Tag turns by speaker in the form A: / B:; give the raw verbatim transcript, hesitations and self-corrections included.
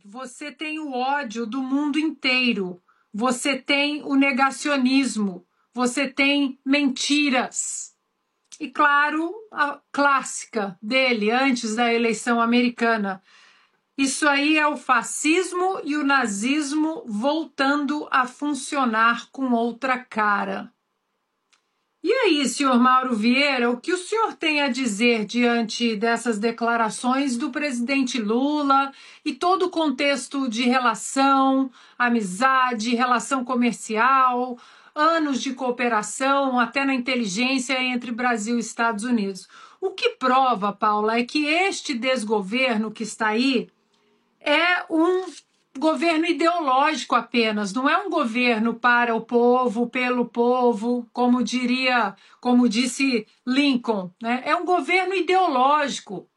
A: você tem o ódio do mundo inteiro, você tem o negacionismo, você tem mentiras. E, claro, a clássica dele, antes da eleição americana. Isso aí é o fascismo e o nazismo voltando a funcionar com outra cara. E aí, senhor Mauro Vieira, o que o senhor tem a dizer diante dessas declarações do presidente Lula e todo o contexto de relação, amizade, relação comercial, anos de cooperação, até na inteligência entre Brasil e Estados Unidos? O que prova, Paula, é que este desgoverno que está aí é um governo ideológico apenas, não é um governo para o povo, pelo povo, como diria, como disse Lincoln, né? É um governo ideológico,